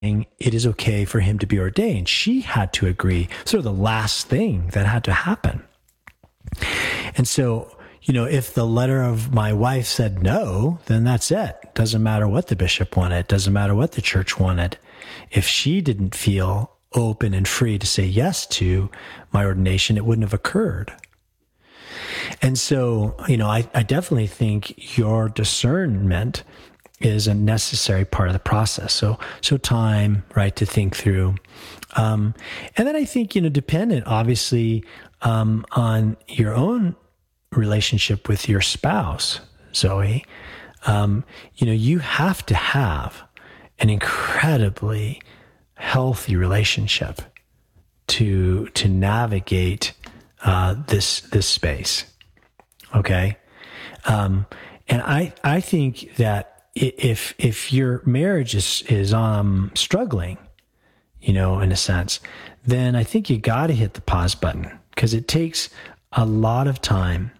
it is okay for him to be ordained. She had to agree, sort of the last thing that had to happen. And so, if the letter of my wife said no, then that's it. Doesn't matter what the bishop wanted. Doesn't matter what the church wanted. If she didn't feel open and free to say yes to my ordination, it wouldn't have occurred. And so, I definitely think your discernment is a necessary part of the process. So time, right, to think through. And then I think, dependent, obviously, on your own relationship with your spouse, Zoe, you have to have an incredibly healthy relationship to navigate this space. Okay. And I think that if your marriage is struggling, in a sense, then I think you got to hit the pause button, because it takes a lot of time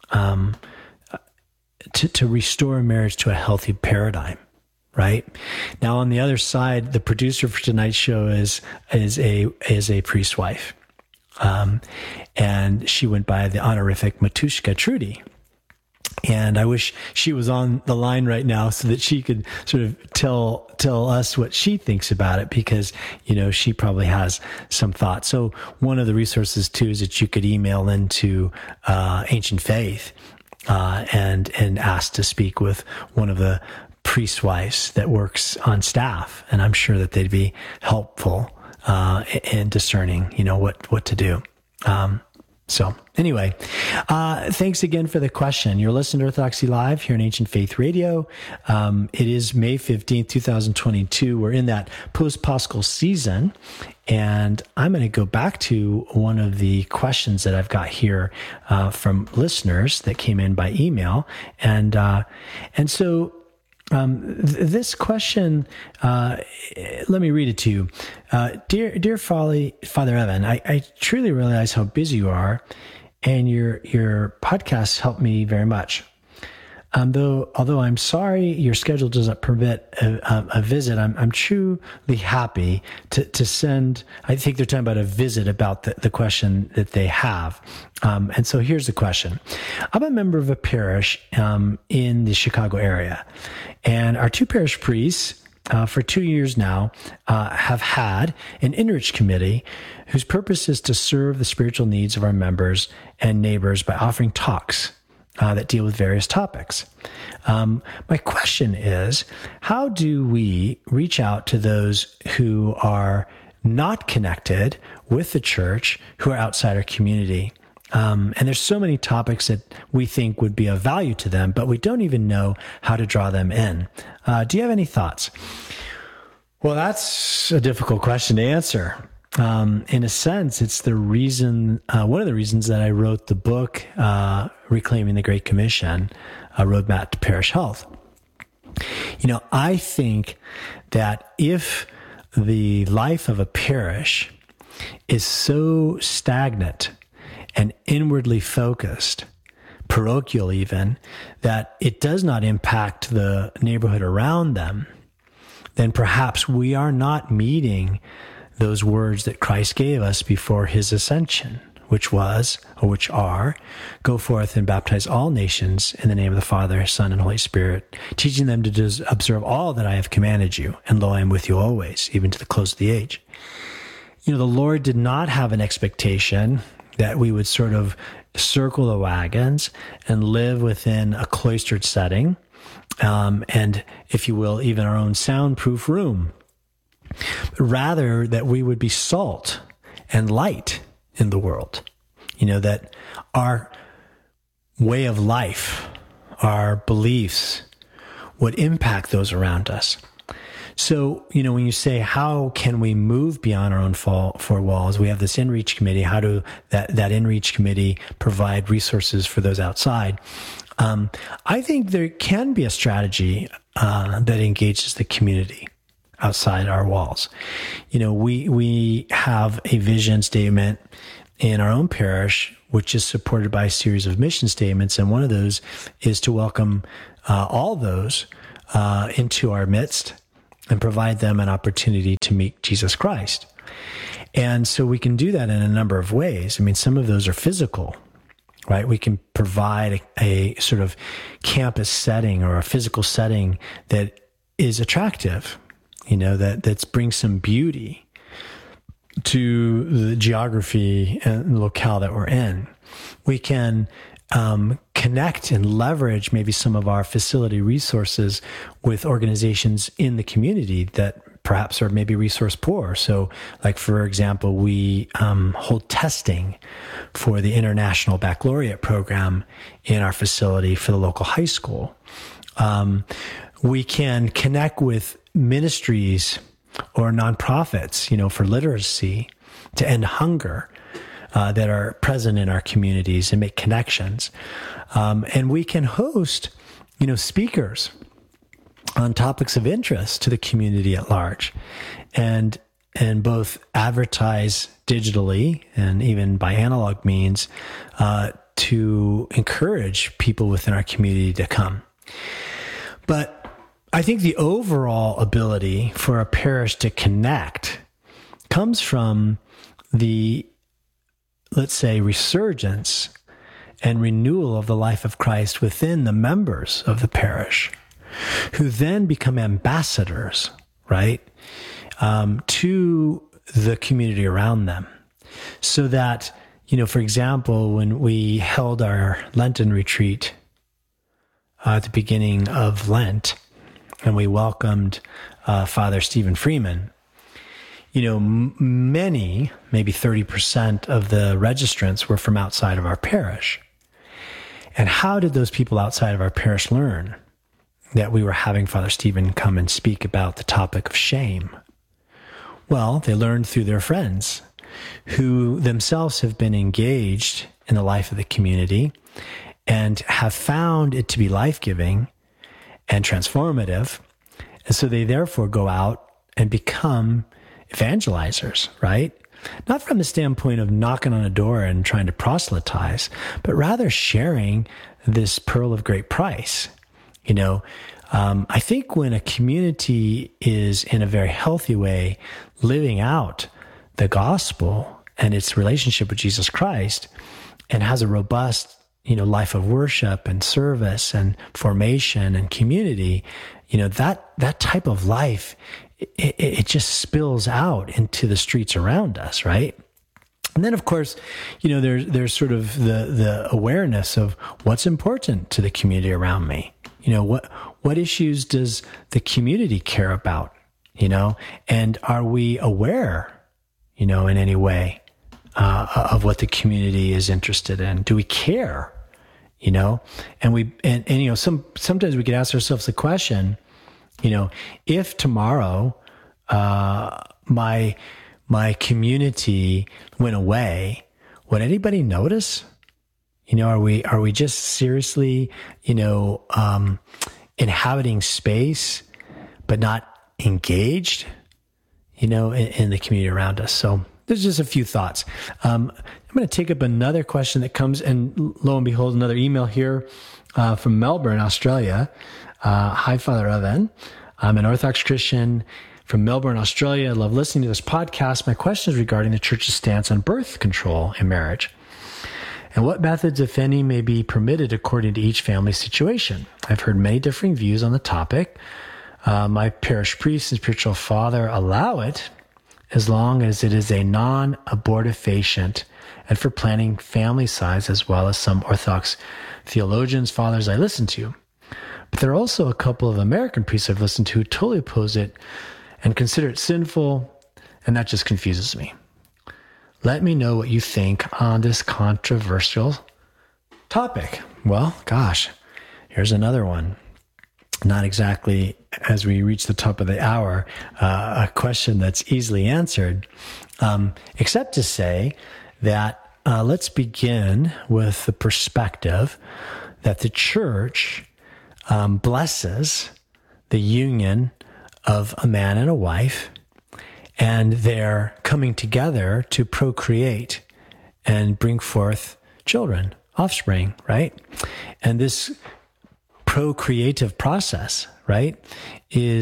to restore a marriage to a healthy paradigm. Right now, on the other side, the producer for tonight's show is a priest's wife, and she went by the honorific Matushka Trudy. And I wish she was on the line right now so that she could sort of tell us what she thinks about it, because, she probably has some thoughts. So one of the resources too is that you could email into Ancient Faith and ask to speak with one of the priest wives that works on staff. And I'm sure that they'd be helpful in discerning, what to do. So anyway, thanks again for the question. You're listening to Orthodoxy Live here on Ancient Faith Radio. It is May 15th, 2022. We're in that post-Paschal season, and I'm going to go back to one of the questions that I've got here from listeners that came in by email. And so this question, let me read it to you. Dear Father Evan, I truly realize how busy you are, and your podcasts help me very much. Although I'm sorry your schedule doesn't permit a visit, I'm truly happy to send. I think they're talking about a visit about the question that they have. And so here's the question. I'm a member of a parish in the Chicago area, and our two parish priests for 2 years now have had an Enrich committee whose purpose is to serve the spiritual needs of our members and neighbors by offering talks that deal with various topics. My question is, how do we reach out to those who are not connected with the church, who are outside our community? And there's so many topics that we think would be of value to them, but we don't even know how to draw them in. Do you have any thoughts? Well, that's a difficult question to answer. In a sense, it's the reason, one of the reasons that I wrote the book, Reclaiming the Great Commission, A Roadmap to Parish Health. I think that if the life of a parish is so stagnant and inwardly focused, parochial even, that it does not impact the neighborhood around them, then perhaps we are not meeting those words that Christ gave us before his ascension, which are, go forth and baptize all nations in the name of the Father, Son, and Holy Spirit, teaching them to observe all that I have commanded you, and lo, I am with you always, even to the close of the age. The Lord did not have an expectation that we would sort of circle the wagons and live within a cloistered setting, and, if you will, even our own soundproof room. Rather, that we would be salt and light in the world. That our way of life, our beliefs would impact those around us. So, when you say, how can we move beyond our own four walls? We have this InReach committee. How do that InReach committee provide resources for those outside? I think there can be a strategy that engages the community outside our walls. We have a vision statement in our own parish, which is supported by a series of mission statements. And one of those is to welcome all those into our midst and provide them an opportunity to meet Jesus Christ. And so we can do that in a number of ways. I mean, some of those are physical, right? We can provide a sort of campus setting or a physical setting that is attractive, that brings some beauty to the geography and locale that we're in. We can connect and leverage maybe some of our facility resources with organizations in the community that perhaps are maybe resource poor. So like, for example, we hold testing for the International Baccalaureate program in our facility for the local high school. We can connect with ministries or nonprofits, for literacy to end hunger that are present in our communities and make connections. And we can host, speakers on topics of interest to the community at large, and both advertise digitally and even by analog means to encourage people within our community to come. But I think the overall ability for a parish to connect comes from the, let's say, resurgence and renewal of the life of Christ within the members of the parish, who then become ambassadors, right, to the community around them. So that, for example, when we held our Lenten retreat at the beginning of Lent, and we welcomed Father Stephen Freeman, many, maybe 30% of the registrants were from outside of our parish. And how did those people outside of our parish learn that we were having Father Stephen come and speak about the topic of shame? Well, they learned through their friends who themselves have been engaged in the life of the community and have found it to be life-giving and transformative. And so they therefore go out and become evangelizers, right? Not from the standpoint of knocking on a door and trying to proselytize, but rather sharing this pearl of great price. I think when a community is in a very healthy way living out the gospel and its relationship with Jesus Christ and has a robust, life of worship and service and formation and community, that type of life, it just spills out into the streets around us, right? And then, of course, there's sort of the awareness of what's important to the community around me. What issues does the community care about? And are we aware, in any way of what the community is interested in? Do we care? And sometimes we could ask ourselves the question, if tomorrow my community went away, would anybody notice? Are we just seriously, inhabiting space, but not engaged, in the community around us? So there's just a few thoughts. I'm going to take up another question that comes, and lo and behold, another email here from Melbourne, Australia. Hi, Father Evan. I'm an Orthodox Christian from Melbourne, Australia. I love listening to this podcast. My question is regarding the Church's stance on birth control in marriage, and what methods, if any, may be permitted according to each family situation. I've heard many differing views on the topic. My parish priest and spiritual father allow it as long as it is a non-abortifacient and for planning family size, as well as some Orthodox theologians, fathers I listen to. But there are also a couple of American priests I've listened to who totally oppose it and consider it sinful, and that just confuses me. Let me know what you think on this controversial topic. Well, gosh, here's another one. Not exactly, as we reach the top of the hour, a question that's easily answered, except to say that let's begin with the perspective that the Church blesses the union of a man and a wife, and they're coming together to procreate and bring forth children, offspring, right? And this procreative process, right, is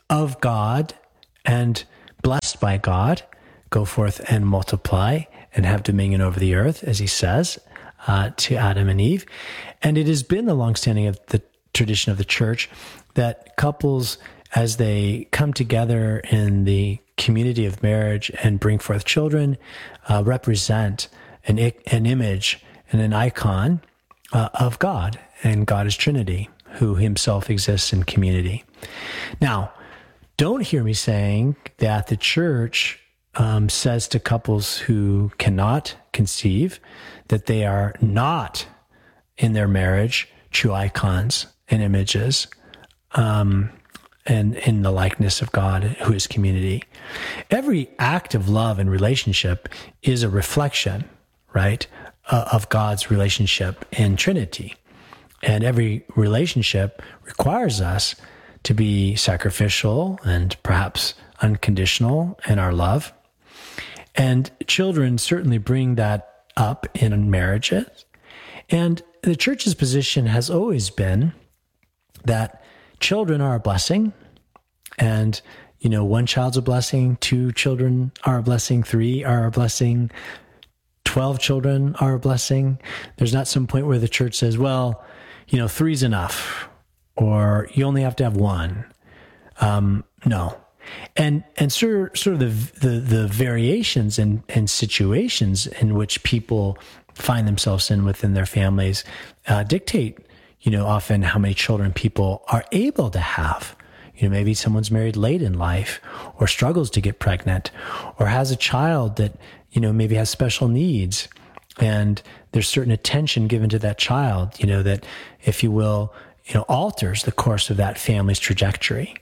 of God and blessed by God, go forth and multiply and have dominion over the earth, as he says to Adam and Eve. And it has been the longstanding of the tradition of the church that couples, as they come together in the community of marriage and bring forth children, represent an image and an icon of God, and God is Trinity, who himself exists in community. Now, don't hear me saying that the church says to couples who cannot conceive that they are not in their marriage true icons and images and in the likeness of God, who is community. Every act of love and relationship is a reflection, right, of God's relationship in Trinity. And every relationship requires us to be sacrificial and perhaps unconditional in our love. And children certainly bring that up in marriages. And the church's position has always been that children are a blessing. And, one child's a blessing, 2 children are a blessing, 3 are a blessing, 12 children are a blessing. There's not some point where the church says, well, 3's enough, or you only have to have 1. No. And sort of the variations and situations in which people find themselves in within their families dictate, often how many children people are able to have. Maybe someone's married late in life or struggles to get pregnant or has a child that, maybe has special needs, and there's certain attention given to that child, that, if you will, alters the course of that family's trajectory.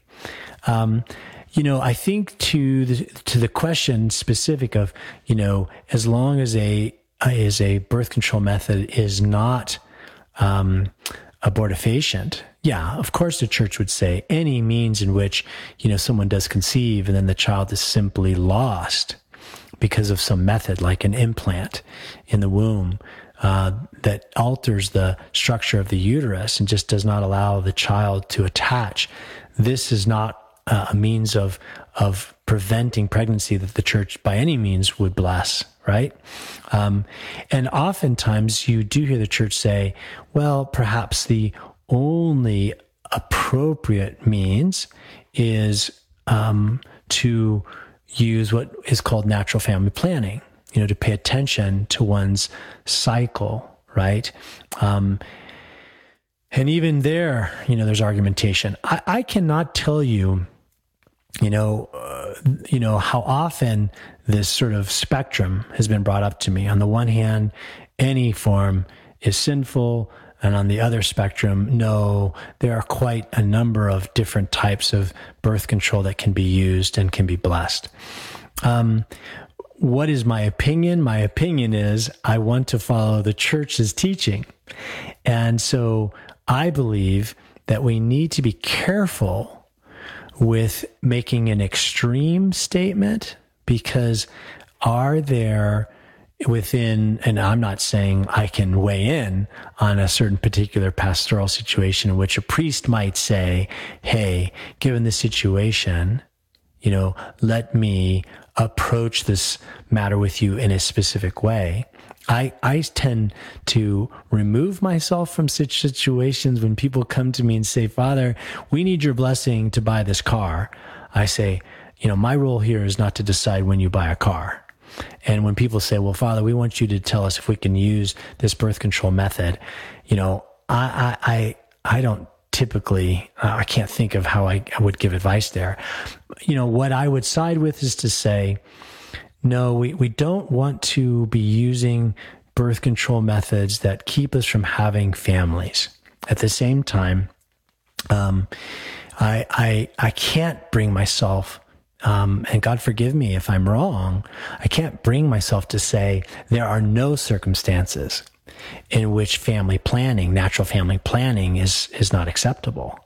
I think to the question specific of, as long as a birth control method is not abortifacient, yeah, of course the church would say any means in which, someone does conceive and then the child is simply lost because of some method like an implant in the womb that alters the structure of the uterus and just does not allow the child to attach. This is not a means of preventing pregnancy that the church by any means would bless, right? And oftentimes you do hear the church say, well, perhaps the only appropriate means is to use what is called natural family planning, to pay attention to one's cycle, right? And even there, there's argumentation. I cannot tell you, how often this sort of spectrum has been brought up to me. On the one hand, any form is sinful, and on the other spectrum, no, there are quite a number of different types of birth control that can be used and can be blessed. What is my opinion? My opinion is I want to follow the church's teaching. And so I believe that we need to be careful with making an extreme statement, because are there within, and I'm not saying I can weigh in on a certain particular pastoral situation in which a priest might say, hey, given the situation, let me approach this matter with you in a specific way. I tend to remove myself from such situations when people come to me and say, Father, we need your blessing to buy this car. I say, my role here is not to decide when you buy a car. And when people say, well, Father, we want you to tell us if we can use this birth control method, I don't typically, I can't think of how I would give advice there. What I would side with is to say, no, we don't want to be using birth control methods that keep us from having families. At the same time, I can't bring myself, and God forgive me if I'm wrong, I can't bring myself to say there are no circumstances in which family planning, natural family planning is not acceptable,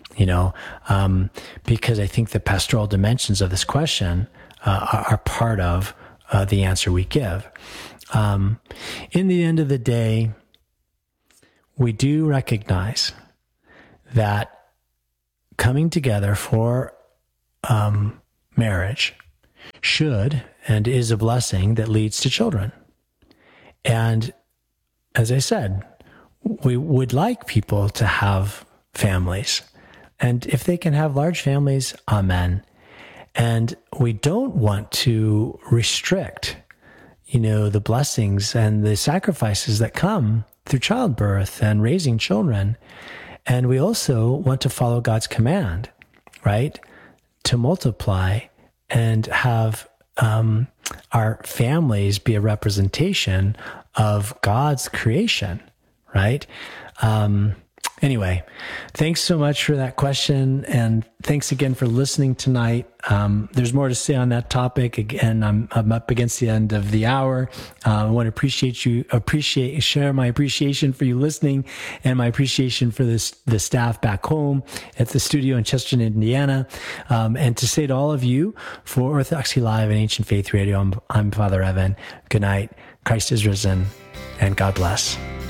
because I think the pastoral dimensions of this question are part of the answer we give. In the end of the day, we do recognize that coming together for marriage should and is a blessing that leads to children. And as I said, we would like people to have families. And if they can have large families, amen. And we don't want to restrict, the blessings and the sacrifices that come through childbirth and raising children. And we also want to follow God's command, right? To multiply and have our families be a representation of God's creation, right? Anyway, thanks so much for that question. And thanks again for listening tonight. There's more to say on that topic. Again, I'm up against the end of the hour. I want to share my appreciation for you listening and my appreciation for the staff back home at the studio in Chesterton, Indiana. And to say to all of you for Orthodoxy Live and Ancient Faith Radio, I'm Father Evan. Good night. Christ is risen, and God bless.